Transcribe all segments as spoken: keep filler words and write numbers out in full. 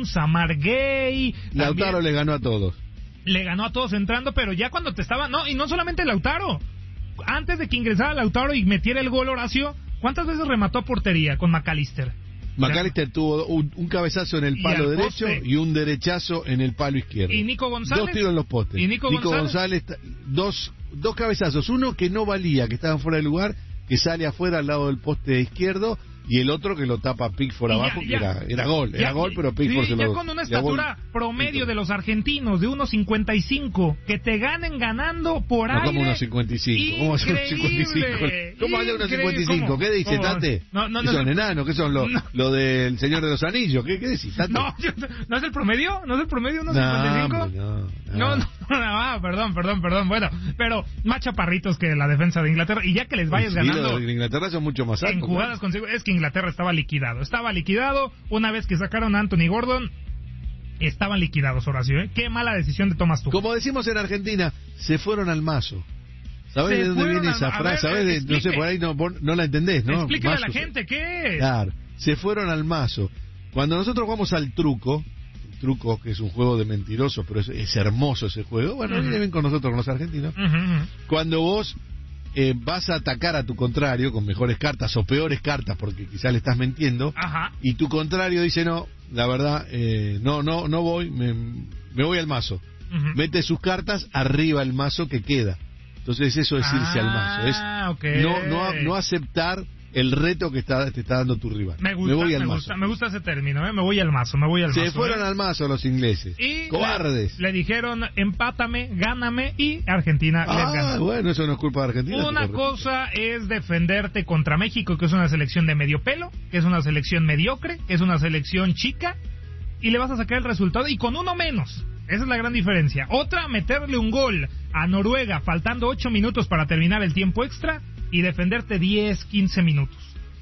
Jones, a Margay. Lautaro le ganó a todos. Le ganó a todos entrando, pero ya cuando te estaba... No, y no solamente Lautaro. Antes de que ingresara Lautaro y metiera el gol Horacio, ¿cuántas veces remató a portería con McAllister? McAllister tuvo un, un cabezazo en el palo derecho poste. y un derechazo en el palo izquierdo. ¿Y Nico González? Dos tiros en los postes. ¿Y Nico, Nico González? González, dos, dos cabezazos. Uno que no valía, que estaba fuera de lugar, que sale afuera al lado del poste izquierdo, y el otro que lo tapa Pickford abajo, ya, ya, que era, era gol. Ya, era gol, pero Pickford sí, se ya lo... con una estatura promedio de los argentinos de uno cincuenta y cinco, que te ganen ganando por no, aire. ¿Cómo uno cincuenta y cinco? ¿Cómo hace uno cincuenta y cinco? ¿Cómo hace uno cincuenta y cinco? ¿Qué dice, ¿Cómo? Tate? No, no, ¿Qué no, son no, enanos? ¿Qué son lo, no. lo del Señor de los Anillos? ¿Qué, qué decís, Tate? No, yo, ¿no es el promedio? ¿No es el promedio uno No, cincuenta y cinco? no, no, no, no, no, ah, perdón, perdón, perdón. Bueno, pero más chaparritos que la defensa de Inglaterra, y ya que les vayas sí, ganando... En Inglaterra son mucho más altos. En jugadas consigo, es que Inglaterra estaba liquidado. Estaba liquidado una vez que sacaron a Anthony Gordon. Estaban liquidados, Horacio, ¿eh? Qué mala decisión de Thomas Tuchel. Como decimos en Argentina, se fueron al mazo. ¿Sabes de dónde viene esa frase? ¿Sabes? No sé, por ahí no, no la entendés, ¿no? Explícale mazo, a la gente qué es. Claro, se fueron al mazo. Cuando nosotros jugamos al truco, el truco que es un juego de mentirosos, pero es, es hermoso ese juego. Bueno, uh-huh. vienen con nosotros, con los argentinos. Uh-huh. Cuando vos eh, vas a atacar a tu contrario con mejores cartas o peores cartas, porque quizás le estás mintiendo, Ajá. y tu contrario dice, no, la verdad, eh, no, no, no voy, me, me voy al mazo. Uh-huh. Mete sus cartas arriba el mazo que queda. Entonces eso es irse ah, al mazo, es okay. no, no, no aceptar el reto que está, te está dando tu rival. Me gusta, me voy al me mazo. Gusta, me gusta ese término, ¿eh? Me voy al mazo, me voy al Se mazo. Se fueron ¿eh? al mazo los ingleses. Y cobardes. Le, le dijeron, empátame, gáname, y Argentina ah, les ganó. Bueno, eso no es culpa de Argentina. Una cosa es defenderte contra México, que es una selección de medio pelo, que es una selección mediocre, que es una selección chica, y le vas a sacar el resultado, y con uno menos. Esa es la gran diferencia. Otra, meterle un gol a Noruega faltando ocho minutos para terminar el tiempo extra y defenderte diez, quince minutos.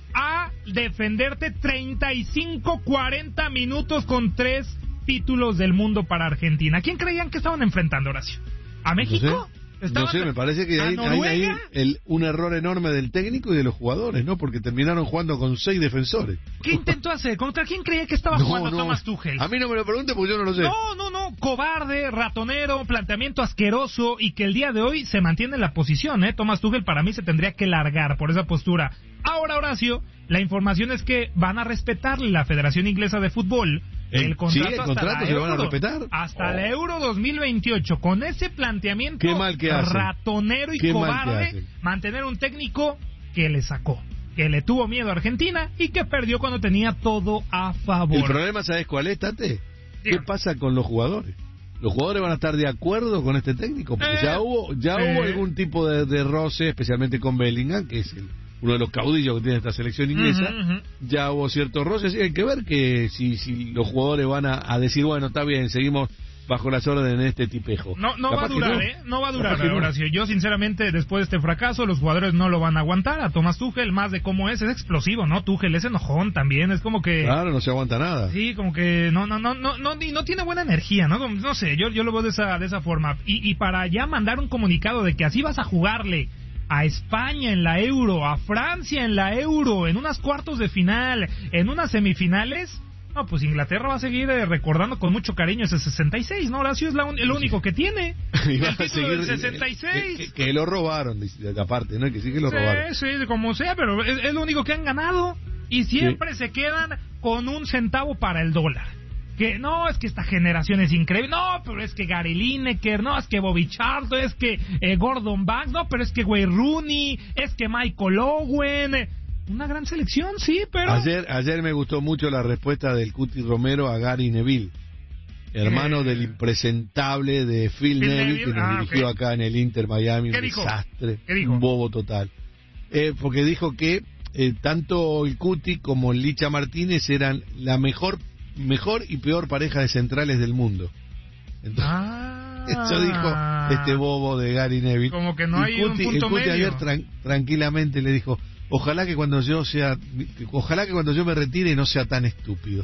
A defenderte treinta y cinco, cuarenta minutos con tres títulos del mundo para Argentina. ¿A quién creían que estaban enfrentando, Horacio? ¿A México? No sé. No sé, me parece que hay, hay ahí el, un error enorme del técnico y de los jugadores, ¿no? Porque terminaron jugando con seis defensores. ¿Qué intentó hacer? ¿Contra quién creía que estaba no, jugando no. Thomas Tuchel? A mí no me lo pregunte porque yo no lo sé. No, no, no. Cobarde, ratonero, planteamiento asqueroso, y que el día de hoy se mantiene en la posición, ¿eh? Thomas Tuchel para mí se tendría que largar por esa postura. Ahora, Horacio, la información es que van a respetarle la Federación Inglesa de Fútbol el contrato, sí, el contrato se lo van a respetar hasta oh. el Euro dos mil veintiocho. Con ese planteamiento Qué mal que hace. ratonero y Qué cobarde, mantener un técnico que le sacó, que le tuvo miedo a Argentina y que perdió cuando tenía todo a favor. El problema, ¿sabes cuál es, Tate? ¿Qué sí. pasa con los jugadores? ¿Los jugadores van a estar de acuerdo con este técnico? Porque eh, ya hubo ya eh. hubo algún tipo de, de roce, especialmente con Bellingham, que es el uno de los caudillos que tiene esta selección inglesa. Uh-huh, uh-huh. Ya hubo ciertos roces, y hay que ver que si, si los jugadores van a, a decir, bueno, está bien, seguimos bajo las órdenes de este tipejo. No, no va a durar, no. ¿eh? No va a durar, Horacio. Yo, sinceramente, después de este fracaso, los jugadores no lo van a aguantar. A Thomas Tuchel, más de cómo es, es explosivo, ¿no? Tuchel es enojón también, es como que... Claro, no se aguanta nada. Sí, como que no, no, no, no, no, y no tiene buena energía, ¿no? Como, no sé, yo, yo lo veo de esa, de esa forma. Y, y para ya mandar un comunicado de que así vas a jugarle a España en la Euro, a Francia en la Euro, en unas cuartos de final, en unas semifinales, no, pues Inglaterra va a seguir eh, recordando con mucho cariño ese sesenta y seis, ¿no, Horacio? Es la un, el único que tiene. Y el título seguir, del sesenta y seis. Que, que, que lo robaron, aparte, ¿no? Que sí que lo sí, robaron. Sí, como sea, pero es, es lo único que han ganado. Y siempre sí. se quedan con un centavo para el dólar. Que no, es que esta generación es increíble, no, pero es que Gary Lineker, no, es que Bobby Charlton, es que eh, Gordon Banks, no, pero es que Wayne Rooney, es que Michael Owen, una gran selección, sí, pero... Ayer, ayer me gustó mucho la respuesta del Cuti Romero a Gary Neville, hermano eh... del impresentable de Phil, Phil Neville, Neville, que nos ah, dirigió okay. acá en el Inter Miami, un dijo? desastre, ¿Qué dijo? Un bobo total. Eh, porque dijo que eh, tanto el Cuti como el Licha Martínez eran la mejor mejor y peor pareja de centrales del mundo. Entonces, ah, eso dijo este bobo de Gary Neville. Como que no y hay Cuti, un punto el Cuti medio. ayer tran- tranquilamente le dijo, ojalá que cuando yo sea, ojalá que cuando yo me retire no sea tan estúpido.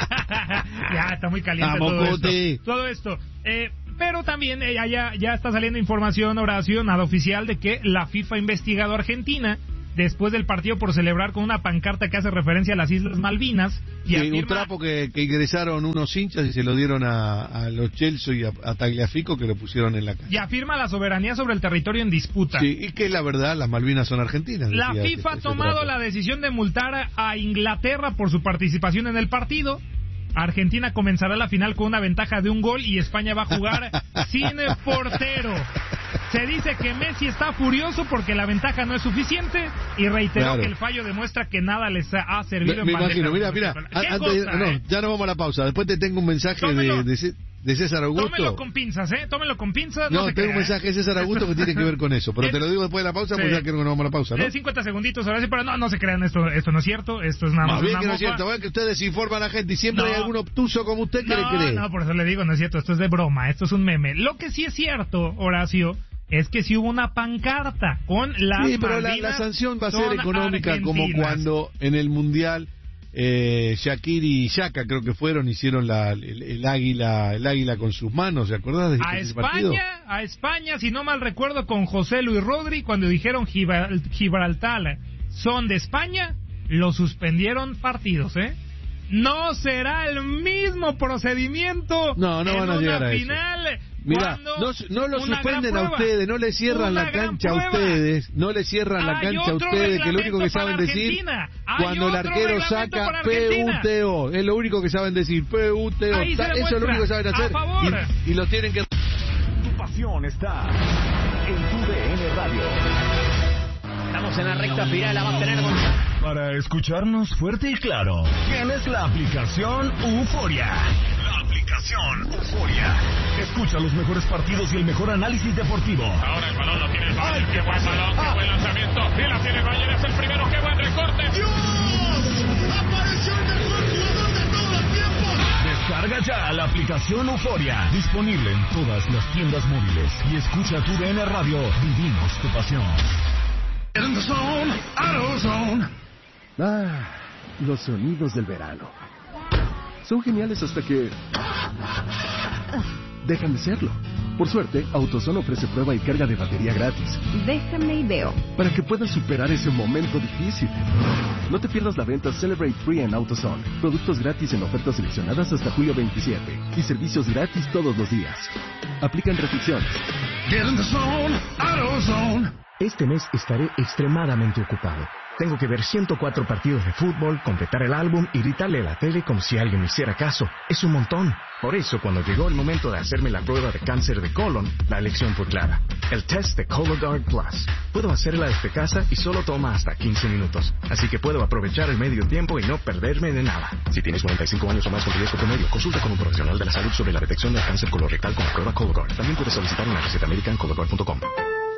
Ya está muy caliente todo esto. Todo esto. Eh, pero también eh, ya, ya está saliendo información, Horacio, nada oficial, de que la FIFA ha investigado a Argentina después del partido por celebrar con una pancarta que hace referencia a las Islas Malvinas. Y sí, afirma, un trapo que, que ingresaron unos hinchas y se lo dieron a, a los Chelsea y a, a Tagliafico, que lo pusieron en la calle. Y afirma la soberanía sobre el territorio en disputa. Sí, y que la verdad, las Malvinas son argentinas. La decía FIFA ese, ha tomado trapo. la decisión de multar a Inglaterra por su participación en el partido. Argentina comenzará la final con una ventaja de un gol y España va a jugar sin portero. Se dice que Messi está furioso porque la ventaja no es suficiente y reiteró claro. que el fallo demuestra que nada les ha servido Me, en me bandeja. imagino, mira, mira, ¿Qué antes, cosa, no, eh? ya no vamos a la pausa. Después te tengo un mensaje de, de, de César Augusto. Tómelo con pinzas, ¿eh? Tómelo con pinzas. No, No, se tengo crea, un mensaje de César Augusto que tiene que ver con eso, pero te lo digo después de la pausa, sí. porque ya creo que no vamos a la pausa, ¿no? De cincuenta segunditos, ahora sí, pero no, no se crean, esto, esto no es cierto, esto es nada más Más bien una que no es mofa. cierto, vean que ustedes informan a la gente y siempre No. hay algún obtuso como usted que no, le cree. No, por eso le digo, no es cierto, esto es de broma, esto es un meme. Lo que sí es cierto, Horacio, es que sí hubo una pancarta con las Sí, pero la, Malvinas la sanción va a ser son económica, como argentinas. cuando en el Mundial eh, Shaqiri y Yaka creo que fueron, hicieron la, el, el águila el águila con sus manos, ¿se acuerdas de A ese partido? España, a España, si no mal recuerdo, con José Luis Rodri, cuando dijeron Gibral- Gibraltar son de España, lo suspendieron partidos, ¿eh? No será el mismo procedimiento No, no en van a una llegar a eso. final. Mira, cuando no, no lo una suspenden gran a prueba, ustedes, no le cierran una la gran cancha a prueba. ustedes, no le cierran la Hay cancha a otro ustedes, que lo único que reglamento saben para decir Argentina. Hay cuando el otro arquero reglamento saca para P Argentina. U T O, es lo único que saben decir, P U T O, Ahí se Ta- eso es lo demuestra. único que saben A hacer favor. y, y lo tienen que... Tu pasión está en tu D N Radio. Estamos en la recta final, la va a tener con... Para escucharnos fuerte y claro, tienes la aplicación Euforia. La aplicación Euforia. Escucha los mejores partidos y el mejor análisis deportivo. Ahora el balón lo tiene el Bayern. Qué buen balón, qué buen lanzamiento. Y la tiene el Bayern, es el primero. Qué buen recorte. ¡Apareció el mejor jugador de todo el tiempo! Descarga ya la aplicación Euforia. Disponible en todas las tiendas móviles. Y escucha tu D N Radio. Vivimos tu pasión. In the zone, AutoZone. Ah, los sonidos del verano. Son geniales hasta que... dejan de serlo. Por suerte, AutoZone ofrece prueba y carga de batería gratis. Déjame ideo. Para que puedas superar ese momento difícil. No te pierdas la venta Celebrate Free en AutoZone. Productos gratis en ofertas seleccionadas hasta julio veintisiete. Y servicios gratis todos los días. Aplican restricciones. Get in the zone, AutoZone. Este mes estaré extremadamente ocupado. Tengo que ver ciento cuatro partidos de fútbol, completar el álbum y gritarle a la tele como si alguien me hiciera caso. Es un montón. Por eso, cuando llegó el momento de hacerme la prueba de cáncer de colon, la elección fue clara. El test de Cologuard Plus. Puedo hacerla desde casa y solo toma hasta quince minutos. Así que puedo aprovechar el medio tiempo y no perderme de nada. Si tienes cuarenta y cinco años o más con riesgo promedio, consulta con un profesional de la salud sobre la detección del cáncer colorectal con la prueba Cologuard. También puedes solicitar una receta médica en cologuard punto com.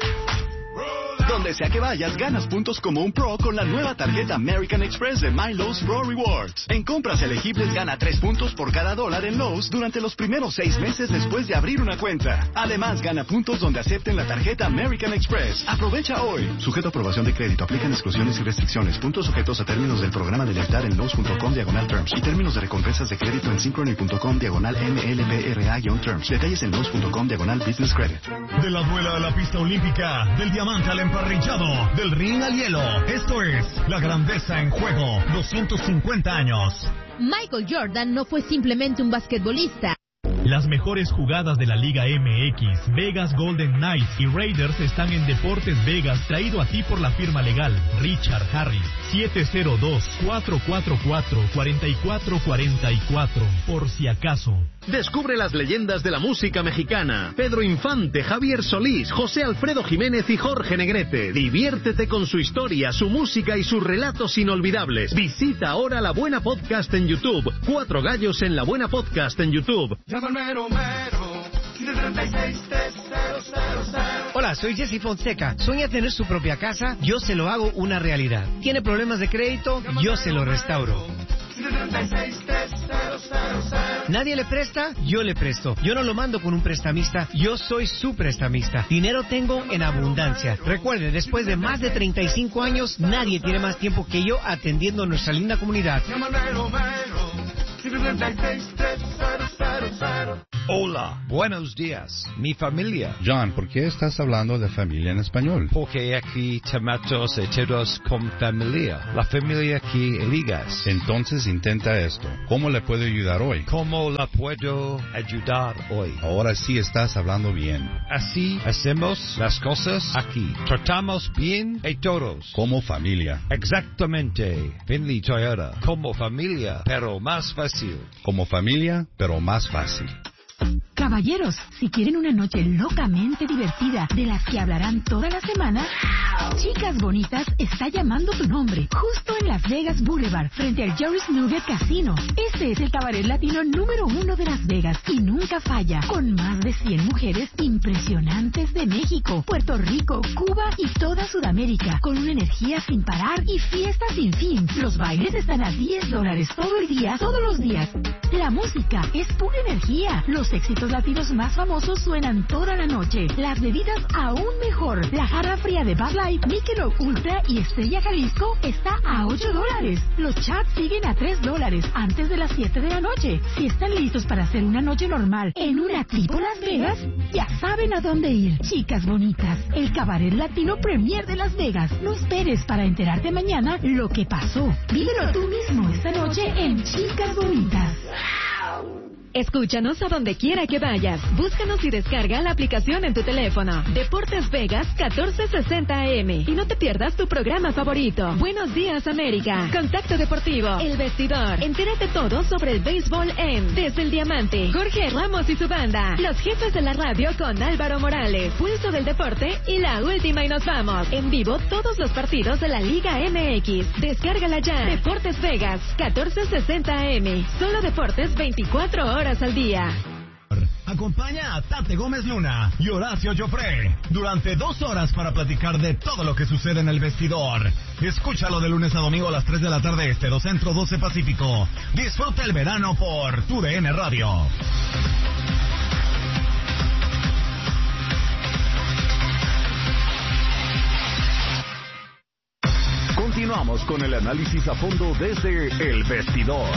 Donde sea que vayas, ganas puntos como un pro con la nueva tarjeta American Express de My Lowe's Pro Rewards. En compras elegibles gana tres puntos por cada dólar en Lowe's durante los primeros seis meses después de abrir una cuenta. Además, gana puntos donde acepten la tarjeta American Express. Aprovecha hoy. Sujeto a aprobación de crédito. Aplican exclusiones y restricciones. Puntos sujetos a términos del programa de lealtad en Lowe's punto com diagonal terms. Y términos de recompensas de crédito en synchrony punto com diagonal M L B R A-terms. Detalles en Lowe's punto com diagonal business credit. De la duela a la pista olímpica, del diamante al emparrillado, del ring al hielo. Esto es La Grandeza en Juego, doscientos cincuenta años. Michael Jordan no fue simplemente un basquetbolista. Las mejores jugadas de la Liga M X, Vegas Golden Knights y Raiders están en Deportes Vegas, traído a ti por la firma legal Richard Harris. siete cero dos, cuatro cuatro cuatro, cuatro cuatro cuatro cuatro, por si acaso. Descubre las leyendas de la música mexicana. Pedro Infante, Javier Solís, José Alfredo Jiménez y Jorge Negrete. Diviértete con su historia, su música y sus relatos inolvidables. Visita ahora La Buena Podcast en YouTube. Cuatro gallos en La Buena Podcast en YouTube. Hola, soy Jesse Fonseca. ¿Sueña tener su propia casa? Yo se lo hago una realidad. ¿Tiene problemas de crédito? Yo se lo restauro. ¿Nadie le presta? Yo le presto. Yo no lo mando con un prestamista, yo soy su prestamista. Dinero tengo en abundancia. Recuerde, después de más de treinta y cinco años, nadie tiene más tiempo que yo atendiendo nuestra linda comunidad. Hola, buenos días, mi familia. John, ¿por qué estás hablando de familia en español? Porque aquí tomamos todos con familia. La familia que eligas. Entonces intenta esto. ¿Cómo le puedo ayudar hoy? ¿Cómo la puedo ayudar hoy? Ahora sí estás hablando bien. Así hacemos las cosas aquí. Tratamos bien a todos. Como familia. Exactamente. Finley Toyota. Como familia, pero más fácil. Como familia, pero más fácil. Caballeros, si quieren una noche locamente divertida, de las que hablarán toda la semana, Chicas Bonitas está llamando tu nombre, justo en Las Vegas Boulevard, frente al Jerry's Nugget Casino. Este es el cabaret latino número uno de Las Vegas y nunca falla, con más de cien mujeres impresionantes de México, Puerto Rico, Cuba y toda Sudamérica, con una energía sin parar y fiestas sin fin. Los bailes están a diez dólares todo el día, todos los días. La música es pura energía. Los éxitos latinos más famosos suenan toda la noche. Las bebidas aún mejor. La jarra fría de Bud Light, Michelob Ultra y Estrella Jalisco está a ocho dólares. Los chats siguen a tres dólares antes de las siete de la noche. Si están listos para hacer una noche normal en una tipo Las Vegas, ya saben a dónde ir. Chicas Bonitas, el cabaret latino premier de Las Vegas. No esperes para enterarte mañana lo que pasó. Vívelo tú mismo esta noche en Chicas Bonitas. Escúchanos a donde quiera que vayas. Búscanos y descarga la aplicación en tu teléfono. Deportes Vegas catorce sesenta A M. Y no te pierdas tu programa favorito. Buenos días, América. Contacto Deportivo. El Vestidor. Entérate todo sobre el béisbol en Desde el Diamante. Jorge Ramos y su banda. Los jefes de la radio con Álvaro Morales. Pulso del Deporte y La Última y Nos Vamos. En vivo todos los partidos de la Liga M X. Descárgala ya. Deportes Vegas catorce sesenta A M. Solo deportes veinticuatro horas al día. Acompaña a Tate Gómez Luna y Horacio Joffre durante dos horas para platicar de todo lo que sucede en el vestidor. Escúchalo de lunes a domingo a las tres de la tarde este, dos Centro, doce Pacífico. Disfruta el verano por Tu D N Radio. Continuamos con el análisis a fondo desde El Vestidor.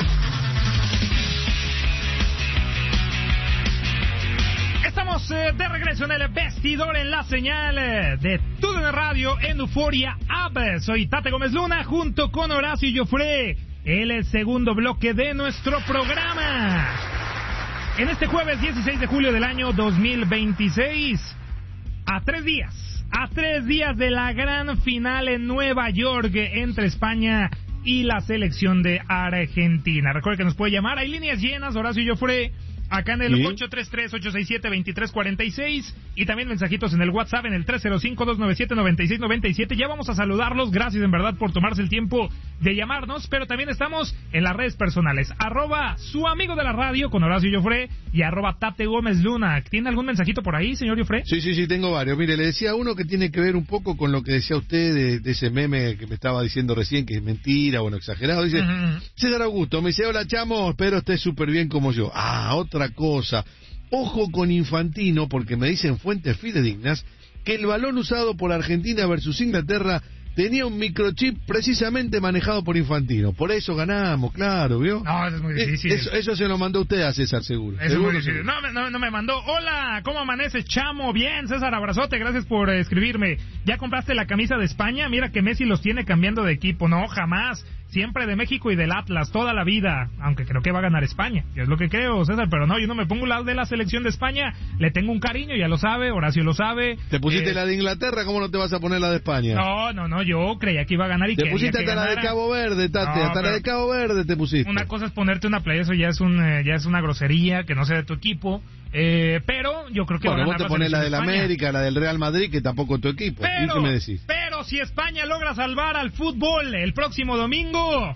Estamos eh, de regreso en El Vestidor, en la señal eh, de Tu D N Radio en Euforia App. Soy Tate Gómez Luna junto con Horacio Joffre. El segundo bloque de nuestro programa. En este jueves dieciséis de julio del año dos mil veintiséis, a tres días, a tres días de la gran final en Nueva York entre España y la selección de Argentina. Recuerda que nos puede llamar, hay líneas llenas, Horacio Joffre, acá en el ¿Sí? ocho tres tres, ocho seis siete, dos tres cuatro seis y también mensajitos en el WhatsApp en el tres cero cinco, dos nueve siete, nueve seis nueve siete. Ya vamos a saludarlos, gracias en verdad por tomarse el tiempo de llamarnos, pero también estamos en las redes personales, arroba su amigo de la radio con Horacio Joffre y arroba Tate Gómez Luna. ¿Tiene algún mensajito por ahí, señor Joffre? Sí, sí, sí, tengo varios. Mire, le decía uno que tiene que ver un poco con lo que decía usted de, de ese meme que me estaba diciendo recién, que es mentira, bueno, exagerado. Dice, uh-huh. César Augusto, me dice, hola chamo, espero estés súper bien como yo. Ah, otra cosa. Ojo con Infantino, porque me dicen fuentes fidedignas que el balón usado por Argentina versus Inglaterra tenía un microchip precisamente manejado por Infantino. Por eso ganamos, claro, ¿vio? No, eso es muy difícil. Eso, eso se lo mandó usted a César, seguro. Eso seguro, es muy difícil. No, no, no me mandó. Hola, ¿cómo amaneces, chamo? Bien, César, abrazote, gracias por eh, escribirme. ¿Ya compraste la camisa de España? Mira que Messi los tiene cambiando de equipo. No, jamás. Siempre de México y del Atlas, toda la vida. Aunque creo que va a ganar España. Yo es lo que creo, César. Pero no, yo no me pongo la de la selección de España. Le tengo un cariño, ya lo sabe. Horacio lo sabe. ¿Te pusiste eh... la de Inglaterra? ¿Cómo no te vas a poner la de España? No, no, no. Yo creía que iba a ganar y Te quería pusiste que hasta ganara. la de Cabo Verde, Tate. No, hasta la de Cabo Verde te pusiste. Una cosa es ponerte una playa, eso ya es, un, eh, ya es una grosería, que no sea de tu equipo. Eh, pero yo creo que bueno, va a ganar vos te pones la de la España. América, la del Real Madrid, que tampoco es tu equipo. Pero, ¿qué me decís? Pero si España logra salvar al fútbol el próximo domingo...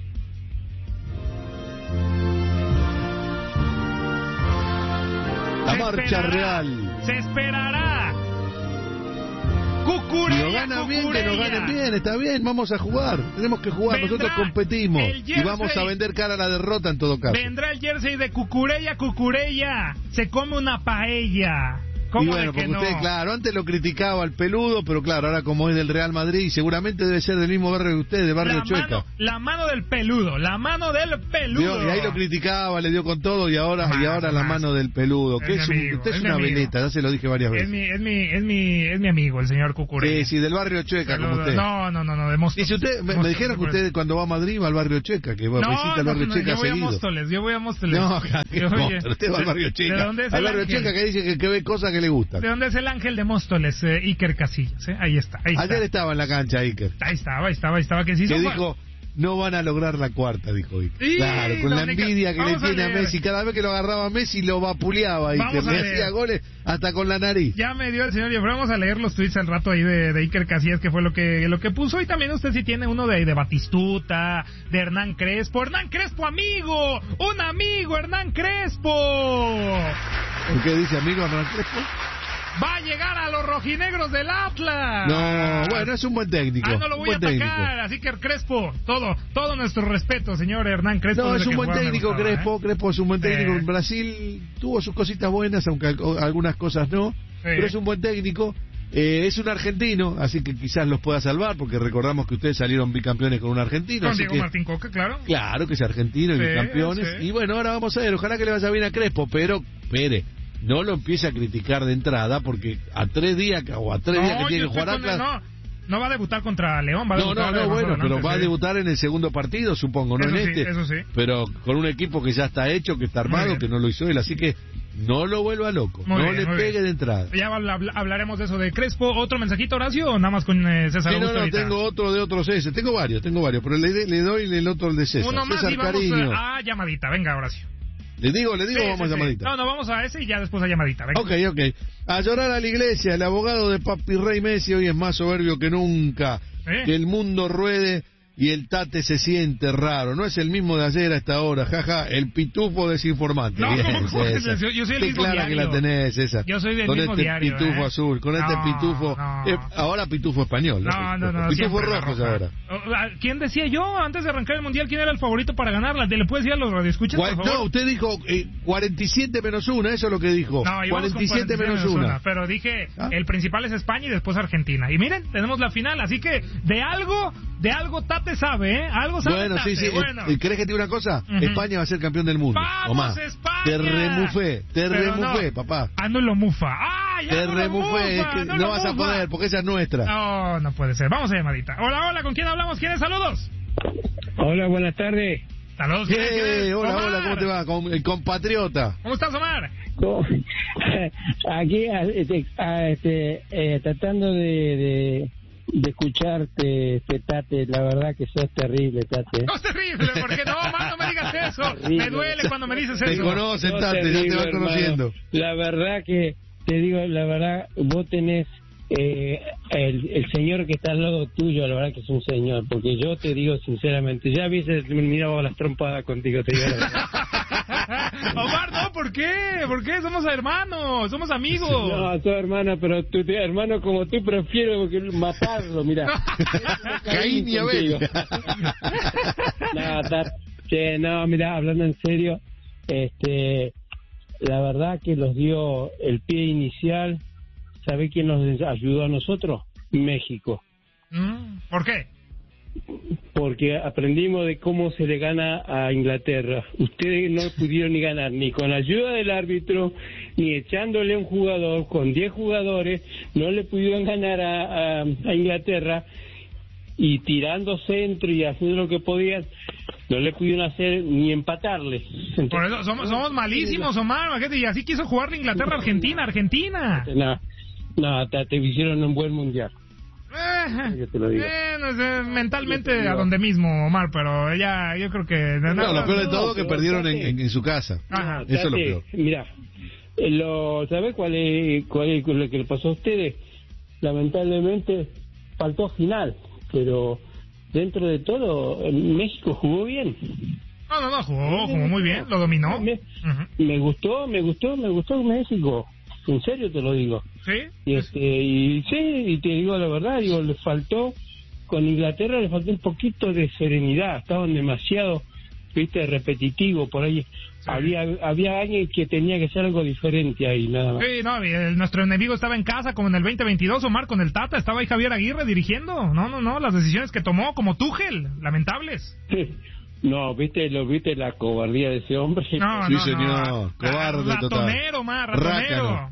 La marcha real. Se esperará. Cucurella, si nos ganan bien, Cucurella. que nos ganen bien, está bien, vamos a jugar. Tenemos que jugar, Vendrá nosotros competimos. jersey, Y vamos a vender cara a la derrota en todo caso. Vendrá el jersey de Cucurella, Cucurella. Se come una paella. ¿Cómo y bueno, de que porque usted, no? claro, antes lo criticaba al peludo, pero claro, ahora como es del Real Madrid, seguramente debe ser del mismo barrio que usted, del barrio la Chueca. Mano, la mano del peludo, la mano del peludo. Dio, y ahí lo criticaba, le dio con todo, y ahora Más, y ahora la más. mano del peludo. Es Que mi es un, amigo, usted es, es mi una amigo. veleta, ya se lo dije varias veces. Es mi, es mi, es mi, es mi amigo, el señor Cucurella. Sí, sí, del barrio Chueca, como usted. No, no, no, no, de Móstoles. Dice usted, me, me dijeron que usted cuando va a Madrid va al barrio Chueca, que va, No, visita el no, barrio no, Chueca yo voy seguido. a Móstoles, yo voy a Móstoles. No, Yo voy a- usted va al barrio ¿De Chueca. dónde es Al el barrio ángel? Chueca que dice que, que ve cosas que le gustan. ¿De dónde es el ángel de Móstoles? Eh, Iker Casillas, ¿eh? Ahí está, ahí Ayer está. estaba en la cancha Iker. Ahí estaba, ahí estaba, ahí estaba. Que, sí Que son- dijo, no van a lograr la cuarta, dijo Iker. Sí, Claro, con la Dominica, envidia que le vamos a tiene a, leer. Messi. Cada vez que lo agarraba a Messi lo vapuleaba Iker. Vamos a Le leer. hacía goles hasta con la nariz. Ya me dio el señor, y vamos a leer los tweets al rato ahí de, de Iker Casillas, que fue lo que lo que puso, y también usted sí tiene uno de, de Batistuta, de Hernán Crespo. ¡Hernán Crespo, amigo! ¡Un amigo, Hernán Crespo! ¿Por qué dice amigo Hernán Crespo? ¡Va a llegar a los rojinegros del Atlas! No, bueno, es un buen técnico. Ah, no lo voy a un buen atacar, técnico. así que Crespo, todo todo nuestro respeto, señor Hernán Crespo. No, desde es un que buen jugaba me técnico gustaba, Crespo, ¿eh? Crespo es un buen técnico. Eh. En Brasil tuvo sus cositas buenas, aunque al- algunas cosas no, pero es un buen técnico. Eh, es un argentino, así que quizás los pueda salvar, porque recordamos que ustedes salieron bicampeones con un argentino. Con así Diego que, Martín Coca, claro. Claro que es argentino y Sí, bicampeones. sí. Y bueno, ahora vamos a ver, ojalá que le vaya bien a Crespo, pero, espere, no lo empiece a criticar de entrada, porque a tres días o a tres días que No, tiene yo que jugar estoy con- Atlas... no, no va a debutar contra León, va a No, debutar no, no, más bueno, adelante, pero va a sí. debutar en el segundo partido, supongo, no Eso en sí, este. eso sí. Pero con un equipo que ya está hecho, que está Muy armado, bien. que no lo hizo él, así que no lo vuelva loco, Muy no bien, le muy pegue bien. de entrada. Ya habl- hablaremos de eso de Crespo. ¿Otro mensajito, Horacio, o nada más con eh, César Sí, no, Augusto no, ahorita? tengo otro de otro César, tengo varios, tengo varios, pero le, le doy el otro el de César. Uno más César y vamos Cariño. a, a llamadita. Venga, Horacio. ¿Le digo, le digo Sí, o vamos sí, a sí. llamadita? No, no, vamos a ese y ya después a llamadita. Venga. Ok, ok. A llorar a la iglesia, el abogado de Papi Rey Messi hoy es más soberbio que nunca. ¿Eh? Que el mundo ruede y el Tate se siente raro. No es el mismo de ayer a esta hora, jaja, el pitufo desinformante. No, Bien, ¿cómo que César. yo- yo soy el Qué mismo clara que diario. la tenés, César. Yo soy del con mismo este diario, pitufo ¿eh? azul, con este No, pitufo. no. eh, ahora pitufo español. No, no, no. Pitufo siempre la rojo es roja. ahora. O- a- ¿Quién decía yo antes de arrancar el mundial quién era el favorito para ganarla? ¿Le puedes decir a los radioescuchas, por Gua- favor? No, usted dijo eh, cuarenta y siete menos uno, eso es lo que dijo. No, íbamos con cuarenta y siete menos menos uno. una, pero dije, ¿Ah? el principal es España y después Argentina. Y miren, tenemos la final, así que de algo, de algo Tate sabe, ¿eh? Algo sabe Bueno, Tate, sí, sí. bueno. eh, ¿Crees que te diga una cosa? Ujú. España va a ser campeón del mundo. ¡Vamos, o más. España! Te remufé, te Pero remufé, no. papá. Ah, no lo mufa. ¡Ah, ya Te no lo remufé, es mufa! que no no, lo vas a mufa! poder, porque esa es nuestra. No, no puede ser. Vamos a llamadita. Hola, hola, ¿con quién hablamos? ¿Quiénes? Saludos. Hola, buenas tardes. Saludos. Eh, ¿quién es? ¿Quién es? hola, Omar. hola, ¿cómo te va? Con- el compatriota. ¿Cómo estás, Omar? ¿Cómo? Aquí a- este, a- este, eh, tratando de, de, de escucharte, este, Tate, la verdad que sos terrible, Tate. No es terrible, porque no, Omar, no me digas eso. Terrible. Me duele cuando me dices Te eso. conocen, Sos Tate, ya te terrible, van hermano. conociendo. La verdad que, te digo, la verdad, vos tenés eh, el, el señor que está al lado tuyo, la verdad que es un señor, porque yo te digo sinceramente, ya hubiese terminado las trompadas contigo, te digo la verdad. Omar, no, ¿por qué? ¿Por qué? Somos hermanos, somos amigos. No, soy hermano, pero tu te- hermano como tú prefiero que matarlo, mira. Caín y Abel. No, ta- che, no, mira, hablando en serio, este, la verdad que los dio el pie inicial. ¿Sabe quién nos ayudó a nosotros? México. Mm, ¿Por qué? Porque aprendimos de cómo se le gana a Inglaterra. Ustedes no pudieron ni ganar, ni con ayuda del árbitro, ni echándole a un jugador, con diez jugadores, no le pudieron ganar a, a, a Inglaterra, y tirando centro y haciendo lo que podían, no le pudieron hacer ni empatarle. Entonces, Por eso somos, somos malísimos, Omar. Imagínate, y así quiso jugar la Inglaterra, Argentina, Argentina. No, no, te, te hicieron un buen mundial. Eh, Yo te lo digo. eh, no sé, mentalmente a donde mismo, Omar, pero ella, yo creo que... No, lo peor de todo es que perdieron en, en- en su casa. Ajá. Eso es lo Tate, peor. Mira, eh, lo, ¿sabes cuál es, cuál es lo que le pasó a ustedes? Lamentablemente faltó final, pero dentro de todo, México jugó bien. No, no, no, jugó, jugó muy bien, lo dominó. Me, me gustó, me gustó, me gustó México. En serio te lo digo. ¿Sí? Y, este, y sí, y te digo la verdad, digo, le faltó, con Inglaterra le faltó un poquito de serenidad, estaban demasiado viste, repetitivo, por ahí. Sí. Había había alguien que tenía que hacer algo diferente ahí, nada más. Sí, no, el, nuestro enemigo estaba en casa como en el veinte veintidós, Omar, con el Tata, estaba ahí Javier Aguirre dirigiendo. No, no, no, las decisiones que tomó, como Tuchel, lamentables. No, viste, lo viste la cobardía de ese hombre. No, sí, no, señor, no. cobarde ratonero, total. Ratonero, Omar, ratonero. Rácano.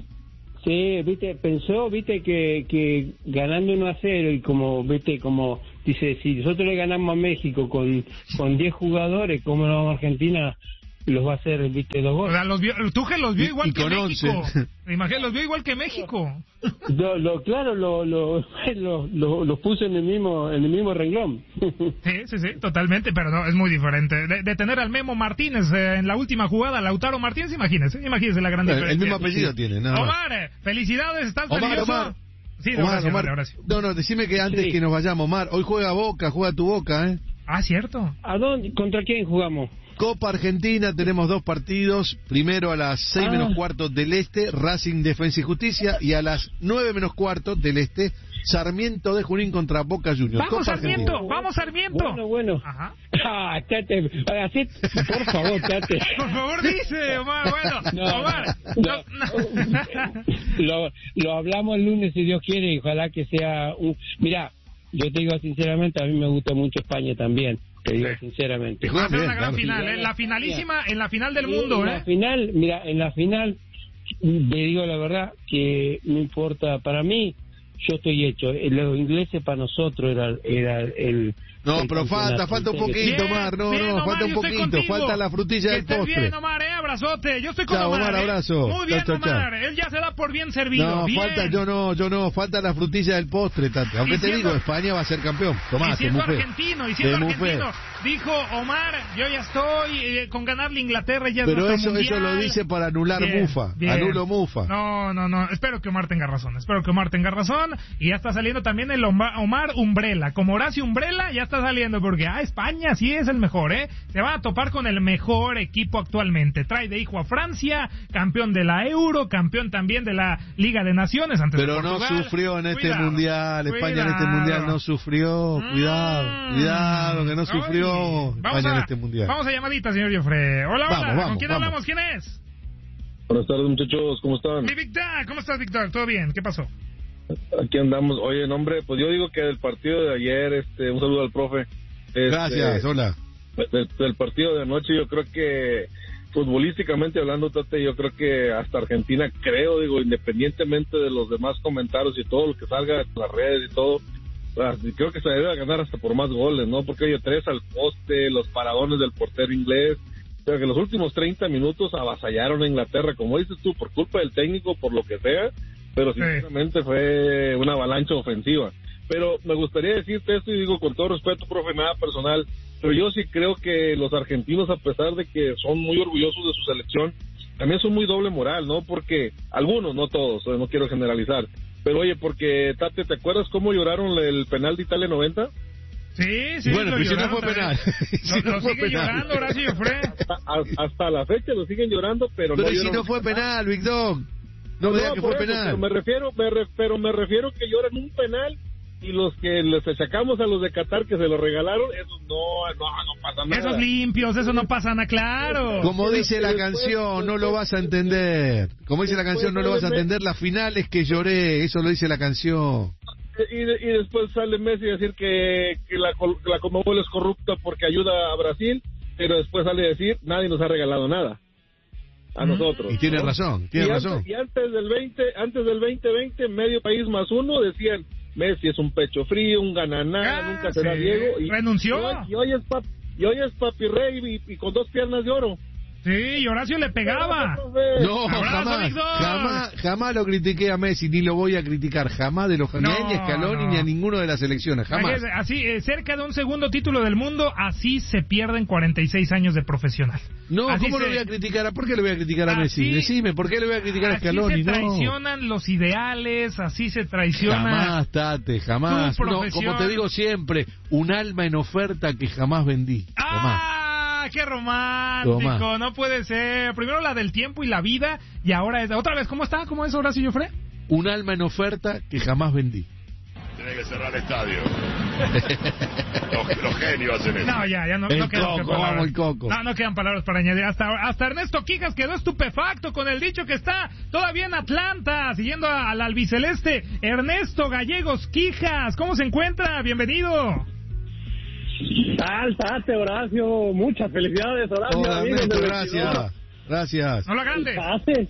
Sí, viste, pensó, viste, que, que ganando uno a cero y como, viste, como dice, si nosotros le ganamos a México con con diez jugadores, como no a Argentina los va a hacer, viste, dos goles. O sea, los vio, Tuchel los vio igual y, y que México. once. Imagínate, los vio igual que México. Lo, lo, claro, lo, lo, lo, lo, lo puso en el mismo en el mismo renglón. Sí, sí, sí, totalmente, pero no, es muy diferente. De, de tener al Memo Martínez eh, en la última jugada, Lautaro Martínez, imagínese, imagínese la gran no, diferencia. El mismo apellido sí. tiene, nada Omar, eh, felicidades, ¿estás Omar, nervioso? Omar. Sí, Omar, ahora sí, Omar. ahora sí. No, no, decime que antes sí. que nos vayamos, Omar, hoy juega Boca, juega tu Boca, ¿eh? Ah, cierto. ¿A dónde? ¿Contra quién jugamos? Copa Argentina, tenemos dos partidos. Primero a las seis ah. menos cuarto del Este, Racing Defensa y Justicia. Y a las nueve menos cuarto del Este, Sarmiento de Junín contra Boca Juniors. ¡Vamos, Copa Sarmiento! Argentina. ¡Vamos, Sarmiento! Bueno, bueno. Ajá. Ah, Tate, así, por favor, Tate. Por favor, dice, Omar. Bueno, no, Omar. No, no. lo, lo hablamos el lunes, si Dios quiere, y ojalá que sea un... Mira, yo te digo sinceramente, a mí me gusta mucho España también. Te digo sinceramente. Va a ser una gran final, ¿eh? La finalísima, en la final del mundo, en ¿eh? La final, mira, en la final, te digo la verdad, que no importa, para mí, yo estoy hecho. Los ingleses para nosotros era, era el... No, el pero falta, falta un poquito, bien, Omar, no, bien, no, Omar, falta un poquito, falta la frutilla que del postre. Bien, Omar, eh, abrazote, yo estoy con chao, Omar, Omar, eh. abrazo. Muy bien, chao, chao, Omar, chao. él ya se da por bien servido. No, bien. falta, yo no, yo no, falta la frutilla del postre, Tati. Aunque y te siendo, digo, España va a ser campeón. Tomá, y siendo te mufé. argentino, y siendo argentino, dijo Omar, yo ya estoy eh, con ganarle Inglaterra, ya pero es eso, mundial. eso lo dice para anular bien, Mufa, bien. anulo Mufa. No, no, no, espero que Omar tenga razón, espero que Omar tenga razón, y ya está saliendo también el Omar Umbrella, como Horacio Umbrella, ya está saliendo, porque, ah, España sí es el mejor, ¿eh? Se va a topar con el mejor equipo actualmente. Trae de hijo a Francia, campeón de la Euro, campeón también de la Liga de Naciones antes Pero de Portugal. no sufrió en este cuidado, mundial, España cuidado. en este mundial no sufrió. Cuidado, mm. cuidado, que no sufrió Oye, España a, en este mundial. Vamos a llamadita, señor Joffre. Hola, vamos, hola, vamos, ¿con quién vamos. hablamos? ¿Quién es? Buenas tardes, muchachos, ¿cómo están? Mi Víctor, ¿cómo estás, Víctor? ¿Todo bien? ¿Qué pasó? Aquí andamos. Oye, nombre, pues yo digo que del partido de ayer, este, un saludo al profe. Este, Gracias, hola. Del, del partido de anoche, yo creo que futbolísticamente hablando, Tate, yo creo que hasta Argentina, creo, digo, independientemente de los demás comentarios y todo lo que salga en las redes y todo, creo que se debe ganar hasta por más goles, ¿no? Porque hay tres al poste, los paradones del portero inglés. Pero que los últimos treinta minutos avasallaron a Inglaterra, como dices tú, por culpa del técnico, por lo que sea, pero sinceramente sí. fue una avalancha ofensiva. Pero me gustaría decirte esto, y digo con todo respeto, profe, nada personal, pero yo sí creo que los argentinos, a pesar de que son muy orgullosos de su selección, también son muy doble moral, ¿no? Porque algunos, no todos, no quiero generalizar, pero oye, porque, Tate, ¿te acuerdas cómo lloraron el penal de Italia noventa? Sí, sí, bueno, pero si no fue penal. Si no, no fue penal. Llorando, Horacio Joffre. Hasta, hasta la fecha lo siguen llorando, pero, pero no si no fue penal, Víctor. No, no vea que fue eso, penal. Pero me refiero, me re, pero me refiero que lloran un penal y los que les achacamos a los de Qatar que se lo regalaron, esos no, no, no pasa nada. Esos limpios, eso no pasa nada, claro. Como dice la canción, no lo vas a entender. Como dice la canción, no lo vas a entender. La final es que lloré, eso lo dice la canción. Y, y después sale Messi a decir que, que la, la Conmebol es corrupta porque ayuda a Brasil, pero después sale a decir, nadie nos ha regalado nada a mm. nosotros. Y tiene ¿no? razón, tiene y razón. Antes, y antes del veinte, antes del veinte veinte, medio país más uno decían, Messi es un pecho frío, un gananá, ah, nunca será sí. Diego. Y, renunció. Y hoy, y hoy es papi, y hoy es papi rey y, y con dos piernas de oro. Sí, y Horacio le pegaba. No, jamás, jamás, jamás lo critiqué a Messi, ni lo voy a criticar, jamás de los no, ni a Scaloni no. ni a ninguno de las selecciones, jamás. Así, eh, cerca de un segundo título del mundo, así se pierden cuarenta y seis años de profesional. No, así ¿cómo se... lo voy a criticar? ¿Por qué le voy a criticar a Messi? Decime, ¿por qué le voy a criticar a Scaloni? Así se traicionan no. los ideales, así se traiciona. Jamás, Tate, jamás. No, como te digo siempre, un alma en oferta que jamás vendí. ¡Ah! Jamás. ¡Qué romántico! Toma. No puede ser. Primero la del tiempo y la vida, y ahora es... ¿Otra vez? ¿Cómo está? ¿Cómo es, Horacio Joffre? Un alma en oferta que jamás vendí. Tiene que cerrar el estadio. los, los genios hacen eso. No, ya, ya no, el no quedan coco, palabras. vamos, el coco. No, no quedan palabras para añadir. Hasta, hasta Ernesto Quijas quedó estupefacto con el dicho que está todavía en Atlanta, siguiendo a- al albiceleste. Ernesto Gallegos Quijas, ¿cómo se encuentra? Bienvenido. Tal, tate, Horacio. Muchas felicidades, Horacio. Hola, amigos Ernesto, del gracias. vestidor. Gracias. No lo El agrandes. pase.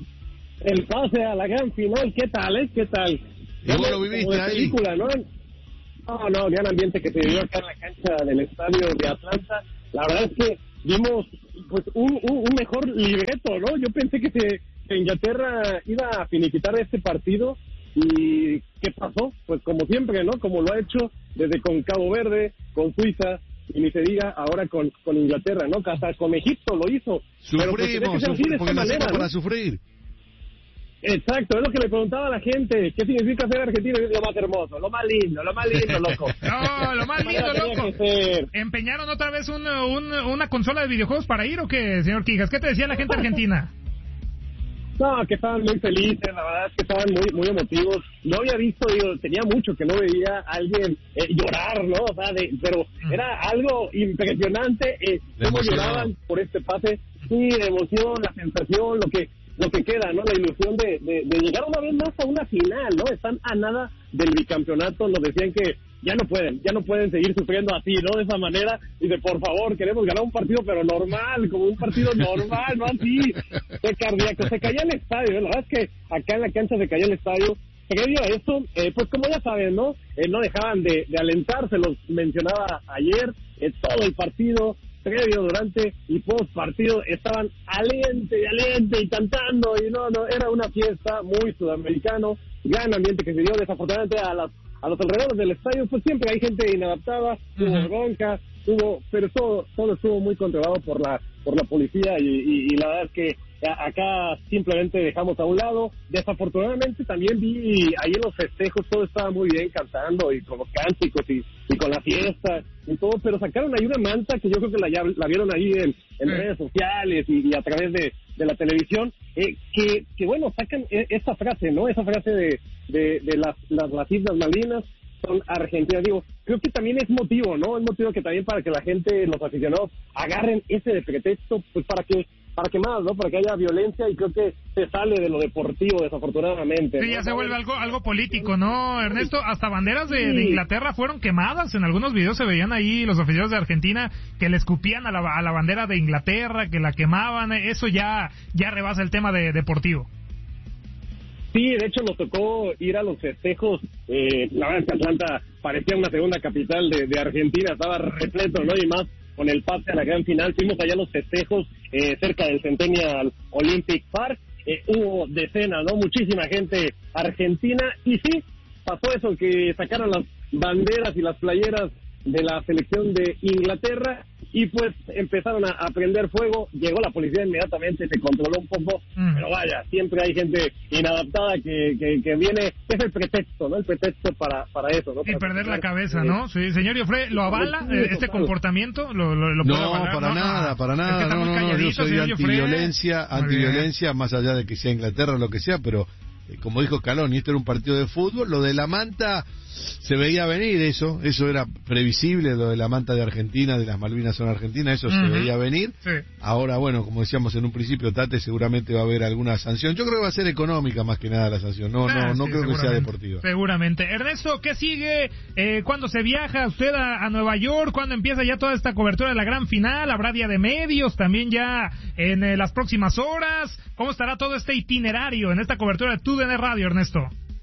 El pase a la gran final. ¿Qué tal, eh? ¿Qué tal? ¿Y vos lo Como viviste de ahí? película, ¿no? No, no, gran ambiente que se vivió acá en la cancha del estadio de Atlanta. La verdad es que vimos pues un, un, un mejor libreto, ¿no? Yo pensé que, se, que Inglaterra iba a finiquitar este partido y ¿qué pasó? Pues como siempre, ¿no? Como lo ha hecho desde con Cabo Verde, con Suiza y ni se diga ahora con, con Inglaterra, ¿no? Hasta con Egipto lo hizo. Pero pues tenía que Sufrimos, ser así, de sufrimos esta porque manera, nacimos ¿no? para sufrir. Exacto, es lo que le preguntaba a la gente. ¿Qué significa ser argentino? Es lo más hermoso, lo más lindo, lo más lindo, loco. No, lo más lindo, loco. ¿Empeñaron otra vez un, un, una consola de videojuegos para ir o qué, señor Quijas? ¿Qué te decía la gente argentina? No, que estaban muy felices, la verdad es que estaban muy muy emotivos. No había visto, digo, tenía mucho que no veía a alguien eh, llorar, ¿no? O sea, de, pero era algo impresionante, eh, cómo emoción. lloraban por este pase. Sí, de emoción, la sensación, lo que lo que queda, ¿no? La ilusión de, de, de llegar una vez más a una final, ¿no? Están a nada del bicampeonato, nos decían que ya no pueden, ya no pueden seguir sufriendo así, ¿no? De esa manera, y de por favor, queremos ganar un partido, pero normal, como un partido normal, no así, de cardíaco. Se caía el estadio, ¿eh? La verdad es que acá en la cancha se caía el estadio. Previo a esto, eh, pues como ya saben, ¿no? Eh, no dejaban de, de alentarse, los mencionaba ayer, eh, todo el partido, previo, durante y post partido, estaban aliente y aliente y cantando, y no, no, era una fiesta muy sudamericano, gran ambiente que se dio. Desafortunadamente a las a los alrededores del estadio, pues siempre hay gente inadaptada, hubo uh-huh. bronca, hubo, pero todo, todo estuvo muy controlado por la por la policía, y, y, y la verdad es que acá simplemente dejamos a un lado. Desafortunadamente también vi ahí en los festejos, todo estaba muy bien cantando y con los cánticos y, y con la fiesta y todo, pero sacaron ahí una manta que yo creo que la, la vieron ahí en, en redes sociales y, y a través de, de la televisión, eh, que, que bueno, sacan esa frase, ¿no? Esa frase de, de, de las, las, las Islas Malvinas son argentinas. Digo, creo que también es motivo, ¿no? Es motivo que también para que la gente, los aficionados, agarren ese de pretexto, pues para que para que más, ¿no? Para que haya violencia, y creo que se sale de lo deportivo, desafortunadamente. Sí, ¿no? ya se vuelve algo algo político, ¿no, Ernesto? Hasta banderas de, de Inglaterra fueron quemadas. En algunos videos se veían ahí los aficionados de Argentina que le escupían a la, a la bandera de Inglaterra, que la quemaban. Eso ya, ya rebasa el tema de deportivo. Sí, de hecho nos tocó ir a los festejos. Eh, la verdad es que Atlanta parecía una segunda capital de, de Argentina, estaba repleto, ¿no? Y más con el pase a la gran final. Fuimos allá a los festejos eh, cerca del Centennial Olympic Park. Eh, hubo decenas, ¿no? Muchísima gente argentina. Y sí, pasó eso, que sacaron las banderas y las playeras de la selección de Inglaterra, y pues empezaron a, a prender fuego. Llegó la policía inmediatamente, se controló un poco, mm. pero vaya, siempre hay gente inadaptada que, que, que viene, es el pretexto, ¿no? El pretexto para, para eso, ¿no? Para y perder la cabeza, eh, ¿no? Sí, señor Joffre, ¿lo avala eh, este comportamiento? ¿Lo, lo, lo puede no, avalar? para no, nada, no. para nada, no, no, no, yo soy antiviolencia, antiviolencia, más allá de que sea Inglaterra o lo que sea, pero eh, como dijo Caloni, esto era un partido de fútbol. Lo de la manta se veía venir, eso, eso era previsible, lo de la manta de Argentina, de las Malvinas son argentinas, eso uh-huh. se veía venir. Sí. Ahora, bueno, como decíamos en un principio, Tate, seguramente va a haber alguna sanción. Yo creo que va a ser económica más que nada la sanción, no, ah, no, no sí, creo que sea deportiva. Seguramente. Ernesto, ¿qué sigue? Eh, ¿Cuándo se viaja usted a, a Nueva York? ¿Cuándo empieza ya toda esta cobertura de la gran final? ¿Habrá día de medios también ya en eh, las próximas horas? ¿Cómo estará todo este itinerario en esta cobertura de T U D N Radio, Ernesto?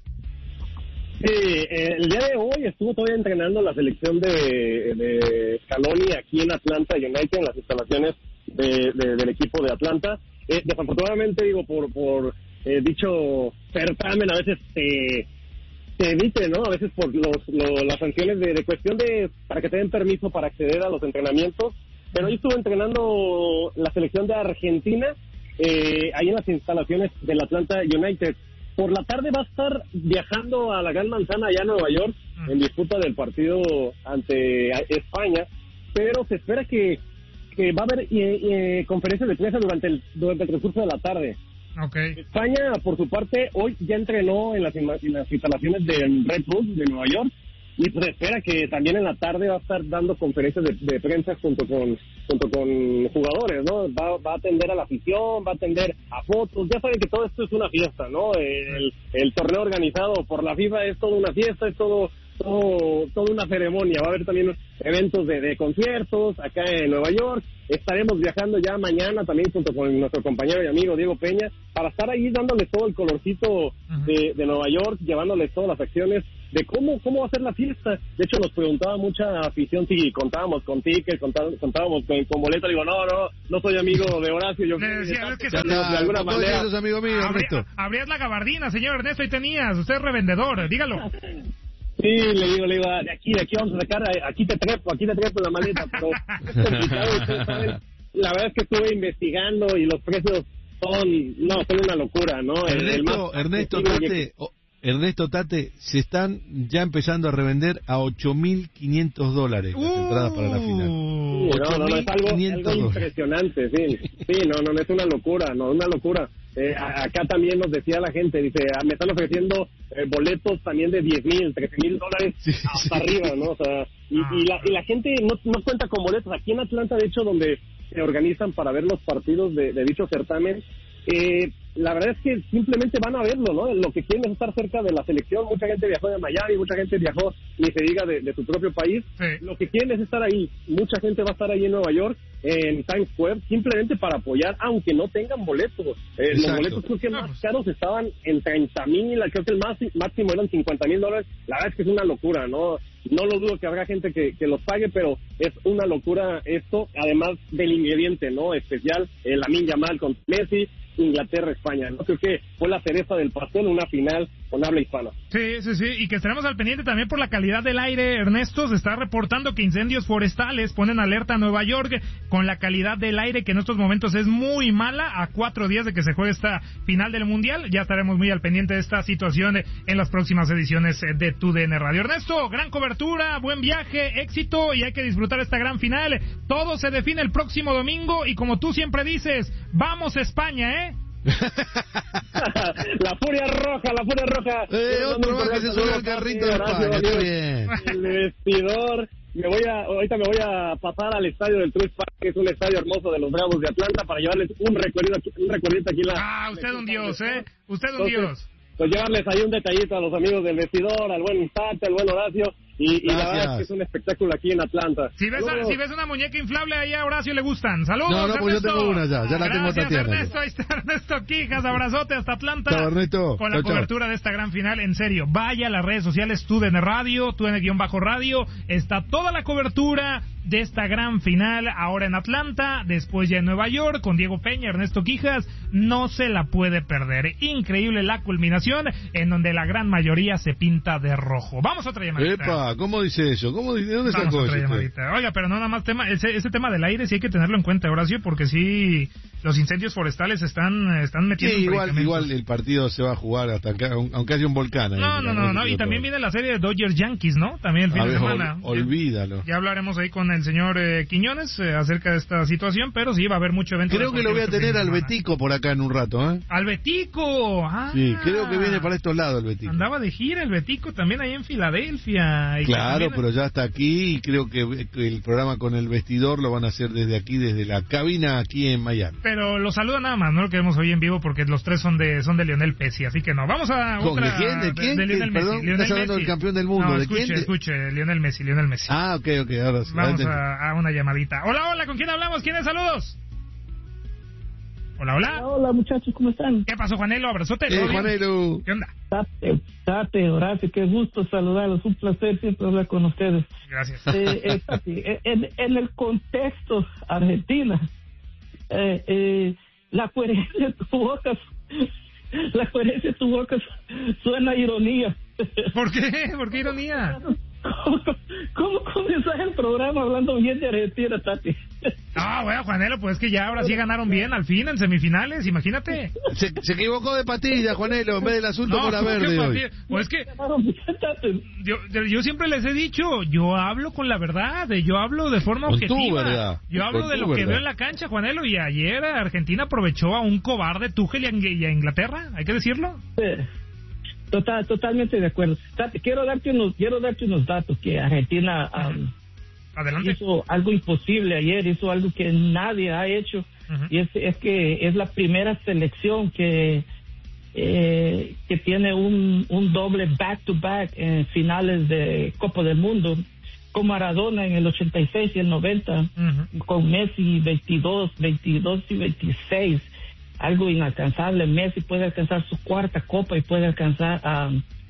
Sí, eh, el día de hoy estuvo todavía entrenando la selección de, de Scaloni aquí en Atlanta United, en las instalaciones de, de, del equipo de Atlanta. Eh, desafortunadamente, digo, por por eh, dicho certamen a veces se, se evite, ¿no? A veces por los, lo, las sanciones de, de cuestión de para que te den permiso para acceder a los entrenamientos. Pero hoy estuvo entrenando la selección de Argentina eh, ahí en las instalaciones del Atlanta United. Por la tarde va a estar viajando a la Gran Manzana allá en Nueva York en disputa del partido ante España, pero se espera que, que va a haber eh, eh, conferencias de prensa durante el, durante el transcurso de la tarde. Okay. España, por su parte, hoy ya entrenó en las, en las instalaciones del Red Bull de Nueva York, y pues espera que también en la tarde va a estar dando conferencias de, de prensa junto con junto con jugadores, ¿no? Va, va a atender a la afición, va a atender a fotos. Ya saben que todo esto es una fiesta, ¿no? El, el torneo organizado por la FIFA es toda una fiesta, es todo todo toda una ceremonia. Va a haber también eventos de, de conciertos acá en Nueva York. Estaremos viajando ya mañana también junto con nuestro compañero y amigo Diego Peña para estar ahí dándoles todo el colorcito de, de Nueva York, llevándoles todas las acciones de cómo cómo va a ser la fiesta. De hecho, nos preguntaba mucha afición si contábamos con tickets, contábamos, contábamos con, con boleto. Digo, no, no, no soy amigo de Horacio. Yo le decía, es que de, de alguna manera. Esos amigos míos, Abría, abrías la gabardina, señor Ernesto, y tenías. Usted es revendedor, dígalo. Sí, le digo, le digo, de aquí, de aquí vamos a sacar, aquí te trepo, aquí te trepo la maleta, pero es complicado, ustedes saben. La verdad es que estuve investigando y los precios son, no, son una locura, ¿no? El, Ernesto, el más Ernesto Tate, oh, Ernesto Tate, se están ya empezando a revender a ocho mil quinientos dólares las uh, entradas para la final. Sí, no, no, no, es algo, algo impresionante, sí, sí, no, no, no es una locura, no, una locura. Eh, acá también nos decía la gente, dice, ah, me están ofreciendo eh, boletos también de diez mil, trece mil dólares sí, hasta sí. arriba, ¿no? O sea, y, ah. y, la, y la gente no, no cuenta con boletos. Aquí en Atlanta, de hecho, donde se organizan para ver los partidos de, de dicho certamen, eh, la verdad es que simplemente van a verlo, ¿no? Lo que quieren es estar cerca de la selección. Mucha gente viajó de Miami, mucha gente viajó, ni se diga, de, de su propio país. Sí. Lo que quieren es estar ahí. Mucha gente va a estar ahí en Nueva York, en Times Square, simplemente para apoyar, aunque no tengan boletos. Eh, los boletos creo que más caros estaban en treinta mil, creo que el más, máximo eran cincuenta mil dólares. La verdad es que es una locura, ¿no? No lo dudo que habrá gente que, que los pague, pero es una locura esto, además del ingrediente, ¿no? Especial, eh, Lamine Yamal con Messi, Inglaterra, España, ¿no? Creo que fue la cereza del pastel, una final con habla hispana. Sí, sí, sí, y que estaremos al pendiente también por la calidad del aire. Ernesto, se está reportando que incendios forestales ponen alerta a Nueva York con la calidad del aire que en estos momentos es muy mala, a cuatro días de que se juegue esta final del Mundial. Ya estaremos muy al pendiente de esta situación en las próximas ediciones de Tu D N Radio. Ernesto, gran cobertura, buen viaje, éxito, y hay que disfrutar esta gran final. Todo se define el próximo domingo y como tú siempre dices, ¡vamos España, eh! La furia roja, la furia roja. Eh, otro más que se sube al carrito de España, está bien. El vestidor. Me voy a, ahorita me voy a pasar al estadio del Truist Park, que es un estadio hermoso de los Bravos de Atlanta, para llevarles un recuerdo aquí, un recuerdito aquí en la. Ah, usted un dios, eh. Usted un Entonces, dios. Pues llevarles ahí un detallito a los amigos del vestidor, al buen Tate, al buen Horacio. Y, y la verdad es que es un espectáculo aquí en Atlanta. Si ves, a, si ves una muñeca inflable ahí a Horacio le gustan. Saludos, no, no, pues yo tengo una ya, ya la tengo Gracias, Tatiana. Ernesto, ahí está Ernesto Quijas, abrazote hasta Atlanta. Chao, Ernesto. Con la chao, cobertura chao. de esta gran final, en serio. Vaya a las redes sociales, Tu D N Radio, Tu D N-Radio, está toda la cobertura de esta gran final, ahora en Atlanta, después ya en Nueva York, con Diego Peña, Ernesto Quijas, no se la puede perder. Increíble la culminación, en donde la gran mayoría se pinta de rojo. Vamos a otra llamadita. Epa, ¿cómo dice eso? ¿Cómo dice? ¿De dónde Vamos sacó otra eso? llamadita. Oiga, pero no nada más tema, ese, ese tema del aire sí hay que tenerlo en cuenta, Horacio, porque sí, los incendios forestales están, están metiendo sí, igual, igual el partido se va a jugar hasta que, aunque haya un volcán. Ahí, no, no, no, no, y también viene la serie de Dodgers Yankees, ¿no? También el fin a de ver, semana. Ol, olvídalo. Ya, ya hablaremos ahí con el señor eh, Quiñones eh, acerca de esta situación, pero sí va a haber mucho evento. Creo que lo voy a tener al Betico por acá en un rato, ¿eh? ¡Al Betico! Ah, sí, creo que viene para estos lados el Betico. Andaba de gira el Betico también ahí en Filadelfia. Y claro, también... pero ya está aquí y creo que el programa con el vestidor lo van a hacer desde aquí, desde la cabina aquí en Miami. Pero lo saluda nada más, no lo queremos hoy en vivo porque los tres son de son de Lionel Messi, así que no. Vamos a ¿Con otra... ¿De quién? ¿De quién? De, de Lionel Perdón, Messi. Lionel estás hablando Messi. del campeón del mundo. No, ¿De escuche, quién? escuche, Lionel Messi, Lionel Messi. Ah, ok, ok, ahora sí. Vamos a, a una llamadita. Hola, hola, ¿con quién hablamos? ¿Quién es? Saludos. Hola, hola. Hola, hola, muchachos, ¿cómo están? ¿Qué pasó, Juanelo? Abrazote. Eh, Juanelo. ¿Qué onda? Tate, Tate, Horacio, qué gusto saludarlos. Un placer siempre hablar con ustedes. Gracias. Eh, eh, Tate, en, en el contexto Argentina, eh, eh, la coherencia de tu boca, la coherencia de tu boca suena a ironía. ¿Por qué? ¿Por qué ironía? ¿Cómo, cómo comenzás el programa hablando bien de Argentina, Tati? Ah, bueno, Juanelo, pues es que ya ahora sí ganaron bien al fin en semifinales, imagínate. Se, se equivocó de patilla, Juanelo, en vez del azul tomó la verde hoy. Pues es que yo, yo siempre les he dicho, yo hablo con la verdad, yo hablo de forma con objetiva. Tu verdad. Yo hablo con de lo verdad. que veo en la cancha, Juanelo, y ayer Argentina aprovechó a un cobarde Tuchel y a Inglaterra, hay que decirlo. Sí. Total, totalmente de acuerdo. Quiero darte unos, quiero darte unos datos que Argentina um, Adelante. hizo algo imposible ayer, hizo algo que nadie ha hecho, uh-huh. y es, es que es la primera selección que eh, que tiene un, un doble back to back en finales de Copa del Mundo, con Maradona en el ochenta y seis y el noventa, uh-huh. con Messi veintidós, veintidós y veintiséis. Algo inalcanzable. Messi puede alcanzar su cuarta copa y puede alcanzar a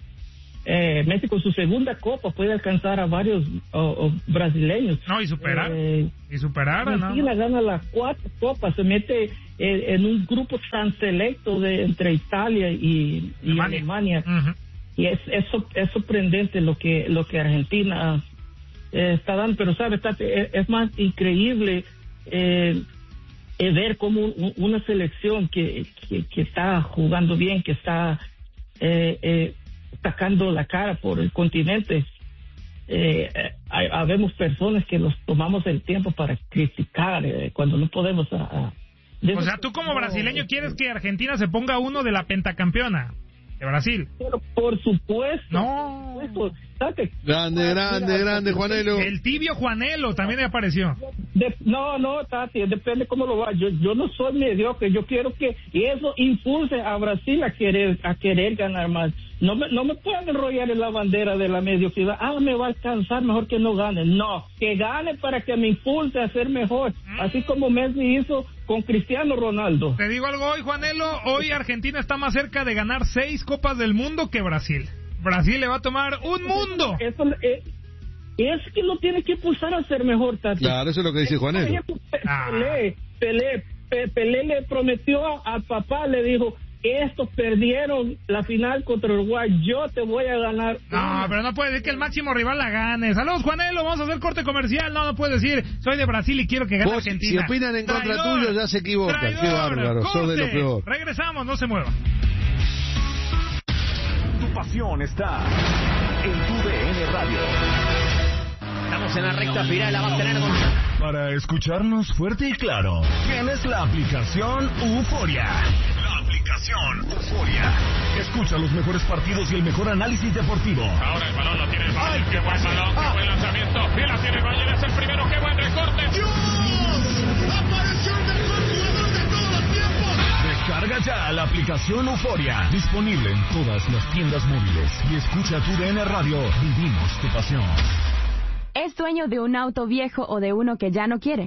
eh, Messi con su segunda copa puede alcanzar a varios o, o brasileños. No, y superar eh, y superar Argentina, ¿no? Gana las cuatro copas, se mete en, en un grupo tan selecto de entre Italia y, y Alemania, Alemania. Uh-huh. Y es, es es sorprendente lo que lo que Argentina eh, está dando, pero sabes, es, es más increíble eh, Eh, ver como un, una selección que, que, que está jugando bien, que está eh, eh, sacando la cara por el continente. Eh, eh, habemos personas que nos tomamos el tiempo para criticar eh, cuando no podemos. A, a, o sea, tú como brasileño quieres que Argentina se ponga uno de la pentacampeona de Brasil. Pero por supuesto. No. Por supuesto. Grande, grande, grande, Juanelo. El tibio Juanelo también me apareció. De, no, no, Tati, depende cómo lo va. Yo, yo no soy mediocre. Yo quiero que eso impulse a Brasil a querer, a querer ganar más. No me, no me pueden enrollar en la bandera de la mediocridad. Ah, me va a alcanzar, mejor que no gane. No, que gane para que me impulse a ser mejor. Mm. Así como Messi hizo con Cristiano Ronaldo. Te digo algo hoy, Juanelo. Hoy Argentina está más cerca de ganar seis Copas del Mundo que Brasil. Brasil le va a tomar un mundo. Eso, eh, es que lo tiene que impulsar a ser mejor, Tati. Claro, eso es lo que dice Juanelo. Ah. Pelé, Pelé, Pelé, Pelé le prometió al papá, le dijo, estos perdieron la final contra Uruguay, yo te voy a ganar. No, pero no puede decir que el máximo rival la gane. Saludos, Juanelo, vamos a hacer corte comercial. No, no puedes decir, soy de Brasil y quiero que gane Vos, Argentina. Si opinan en contra Traidor, tuyo, ya se equivocan. traidor, Qué bárbaro, sos de lo peor. Regresamos, no se mueva. Tu pasión está en tu D N Radio. Estamos en la recta final, la va a tener con... Para escucharnos fuerte y claro, tienes la aplicación Euforia. La aplicación Euforia. Escucha los mejores partidos y el mejor análisis deportivo. Ahora el balón lo tiene el Bayern. Qué buen balón, qué buen lanzamiento. Y la tiene el Bayern, es el primero. Qué buen recorte. ¡Dios! ¡Apareció el mejor jugador de todos los tiempos! Descarga ya la aplicación Euforia. Disponible en todas las tiendas móviles. Y escucha tu D N Radio. Vivimos tu pasión. ¿Es dueño de un auto viejo o de uno que ya no quiere?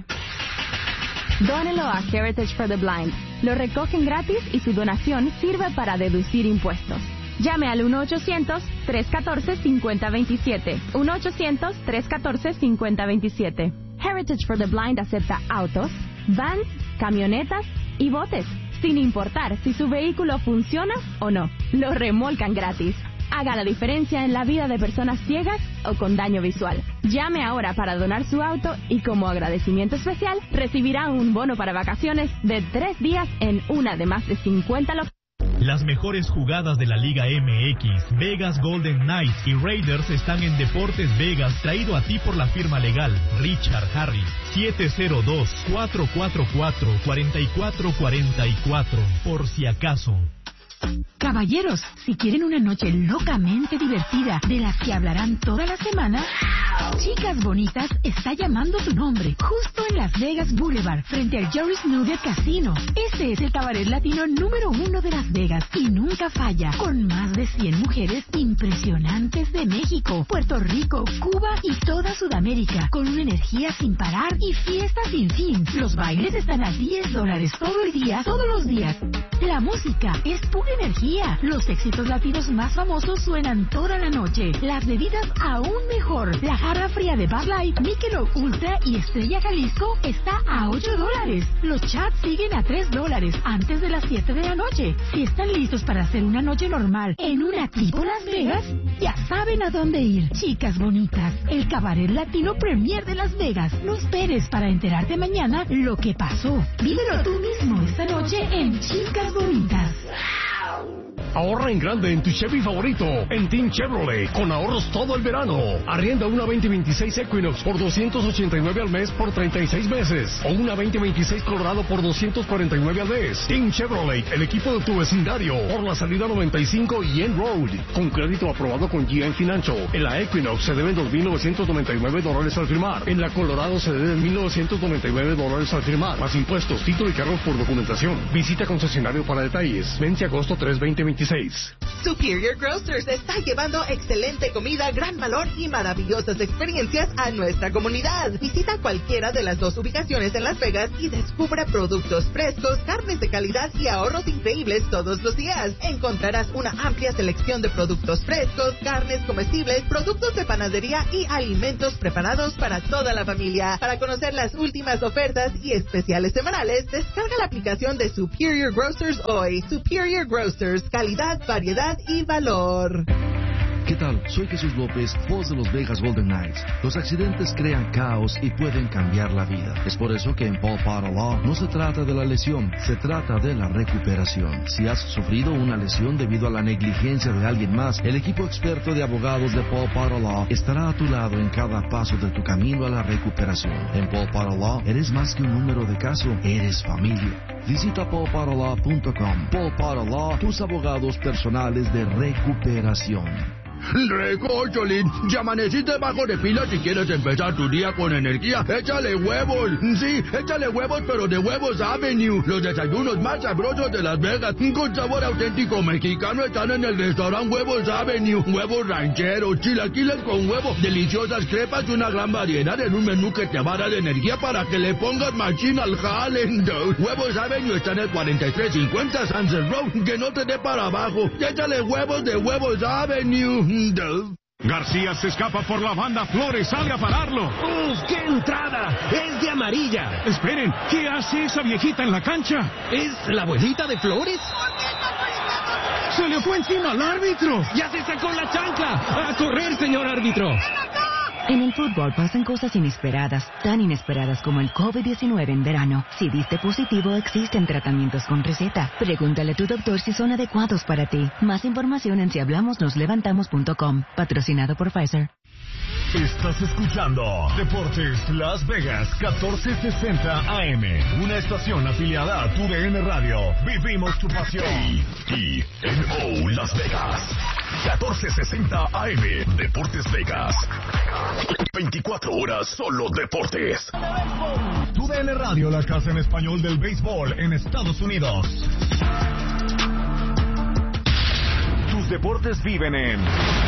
Dónelo a Heritage for the Blind. Lo recogen gratis y su donación sirve para deducir impuestos. Llame al uno ochocientos, tres uno cuatro, cinco cero dos siete. uno ochocientos, tres uno cuatro, cinco cero dos siete. Heritage for the Blind acepta autos, vans, camionetas y botes, sin importar si su vehículo funciona o no. Lo remolcan gratis. Haga la diferencia en la vida de personas ciegas o con daño visual. Llame ahora para donar su auto y como agradecimiento especial recibirá un bono para vacaciones de tres días en una de más de cincuenta localidades. Las mejores jugadas de la Liga M X, Vegas Golden Knights y Raiders están en Deportes Vegas, traído a ti por la firma legal Richard Harris. siete cero dos, cuatro cuatro cuatro, cuatro cuatro cuatro cuatro, por si acaso. Caballeros, si quieren una noche locamente divertida de las que hablarán toda la semana, Chicas Bonitas está llamando tu nombre, justo en Las Vegas Boulevard, frente al Jerry's Nugget Casino. Este es el cabaret latino número uno de Las Vegas y nunca falla, con más de cien mujeres impresionantes de México, Puerto Rico, Cuba y toda Sudamérica, con una energía sin parar y fiesta sin fin. Los bailes están a diez dólares todo el día, todos los días. La música es pura energía. Los éxitos latinos más famosos suenan toda la noche. Las bebidas aún mejor. La jarra fría de Bud Light, Michelob Ultra y Estrella Jalisco está a ocho dólares. Los chats siguen a tres dólares antes de las siete de la noche. Si están listos para hacer una noche normal en una tipo Las Vegas, ya saben a dónde ir. Chicas Bonitas, el cabaret latino premier de Las Vegas. No esperes para enterarte mañana lo que pasó. Vívelo tú mismo esta noche en Chicas Bonitas. Ahorra en grande en tu Chevy favorito, en Team Chevrolet, con ahorros todo el verano. Arrienda una veinte veintiséis Equinox por doscientos ochenta y nueve al mes por treinta y seis meses. O una veinte veintiséis Colorado por doscientos cuarenta y nueve al mes. Team Chevrolet, el equipo de tu vecindario, por la salida noventa y cinco y End Road. Con crédito aprobado con G M Financial. En la Equinox se deben dos mil novecientos noventa y nueve dólares al firmar. En la Colorado se deben mil novecientos noventa y nueve dólares al firmar. Más impuestos, título y cargos por documentación. Visita concesionario para detalles. Vence agosto tres, veinte veintiséis. Superior Grocers está llevando excelente comida, gran valor y maravillosas experiencias a nuestra comunidad. Visita cualquiera de las dos ubicaciones en Las Vegas y descubra productos frescos, carnes de calidad y ahorros increíbles todos los días. Encontrarás una amplia selección de productos frescos, carnes comestibles, productos de panadería y alimentos preparados para toda la familia. Para conocer las últimas ofertas y especiales semanales, descarga la aplicación de Superior Grocers hoy. Superior Grocers, calidad, variedad y valor. ¿Qué tal? Soy Jesús López, voz de los Vegas Golden Knights. Los accidentes crean caos y pueden cambiar la vida. Es por eso que en Paul Potter Law no se trata de la lesión, se trata de la recuperación. Si has sufrido una lesión debido a la negligencia de alguien más, el equipo experto de abogados de Paul Potter Law estará a tu lado en cada paso de tu camino a la recuperación. En Paul Potter Law eres más que un número de caso, eres familia. Visita paul potter law punto com. Paul Potter Law, tus abogados personales de recuperación. Rico, Cholín, ya amaneciste bajo de pila. Si quieres empezar tu día con energía, échale huevos. Sí, échale huevos, pero de Huevos Avenue. Los desayunos más sabrosos de Las Vegas, con sabor auténtico mexicano, están en el restaurante Huevos Avenue. Huevos rancheros, chilaquiles con huevo, deliciosas crepas y una gran variedad en un menú que te va a dar energía para que le pongas machín al jale. Huevos Avenue está en el cuarenta y tres cincuenta Sunset Road. Que no te dé para abajo. Échale huevos de Huevos Avenue. García se escapa por la banda, Flores sale a pararlo. ¡Uf, qué entrada! ¡Es de amarilla! Esperen, ¿qué hace esa viejita en la cancha? ¿Es la abuelita de Flores? ¡Se le fue encima al árbitro! ¡Ya se sacó la chancla! ¡A correr, señor árbitro! En el fútbol pasan cosas inesperadas, tan inesperadas como el COVID diecinueve en verano. Si diste positivo, existen tratamientos con receta. Pregúntale a tu doctor si son adecuados para ti. Más información en si hablamos nos levantamos punto com. Patrocinado por Pfizer. Estás escuchando Deportes Las Vegas catorce sesenta A M, una estación afiliada a tu D N Radio. Vivimos tu pasión. A T N O Las Vegas catorce sesenta A M, Deportes Vegas. veinticuatro horas solo deportes. Tu D N Radio, la casa en español del béisbol en Estados Unidos. Tus deportes viven en